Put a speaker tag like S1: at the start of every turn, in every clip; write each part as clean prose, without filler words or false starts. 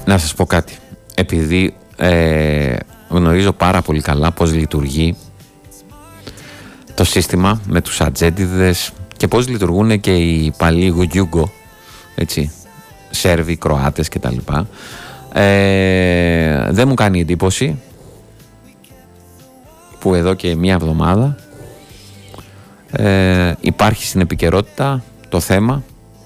S1: Να σας πω κάτι. Επειδή γνωρίζω πάρα πολύ καλά πώς λειτουργεί το σύστημα με τους ατζέντιδες και πώς λειτουργούν και οι παλιοί Γιούγκο, έτσι, Σέρβοι, Κροάτες κτλ. Δεν μου κάνει εντύπωση που εδώ και μία εβδομάδα υπάρχει στην επικαιρότητα το θέμα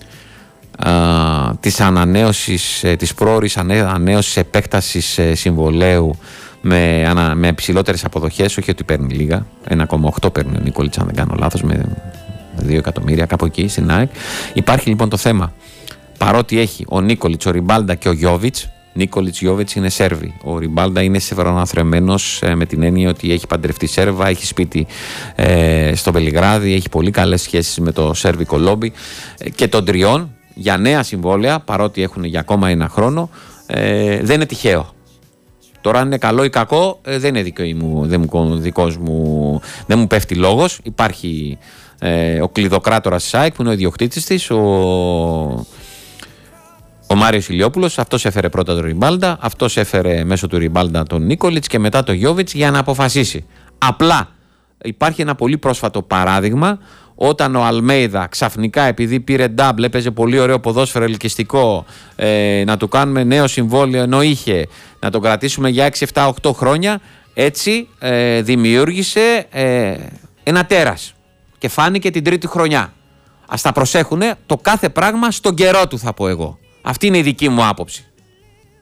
S1: της ανανέωσης, της πρόορης ανανέωσης επέκτασης συμβολαίου με υψηλότερες αποδοχές, όχι ότι παίρνει λίγα, 1,8 παίρνει ο Νίκολιτς αν δεν κάνω λάθος, με 2 εκατομμύρια κάπου εκεί στην ΑΕΚ. Υπάρχει λοιπόν το θέμα, παρότι έχει ο Νίκολιτς, ο Ριμπάλντα και ο Γιόβιτς. Νίκολιτς, Γιόβιτς είναι Σέρβοι. Ο Ριμπάλντα είναι σεβεροναθρεμένος με την έννοια ότι έχει παντρευτεί Σέρβα, έχει σπίτι στο Βελιγράδι, έχει πολύ καλές σχέσεις με το σέρβικο λόμπι και των τριών για νέα συμβόλαια, παρότι έχουν για ακόμα ένα χρόνο, δεν είναι τυχαίο. Τώρα αν είναι καλό ή κακό δεν είναι δικός μου, δεν μου πέφτει λόγος. Υπάρχει ο κλειδοκράτορας της ΑΕΚ που είναι ο ιδιοκτήτης της, ο Μάριος Ηλιόπουλος. Αυτός έφερε πρώτα τον Ριμπάλντα, αυτός έφερε μέσω του Ριμπάλντα τον Νίκολιτς και μετά τον Γιόβιτς για να αποφασίσει. Απλά υπάρχει ένα πολύ πρόσφατο παράδειγμα, όταν ο Αλμέιδα ξαφνικά, επειδή πήρε ντάμπλ, έπαιζε πολύ ωραίο ποδόσφαιρο ελκυστικό, να του κάνουμε νέο συμβόλαιο ενώ είχε, να τον κρατήσουμε για 6, 7, 8 χρόνια, έτσι δημιούργησε ένα τέρας και φάνηκε την τρίτη χρονιά. Ας τα προσέχουνε το κάθε πράγμα στον καιρό του, θα πω εγώ. Αυτή είναι η δική μου άποψη.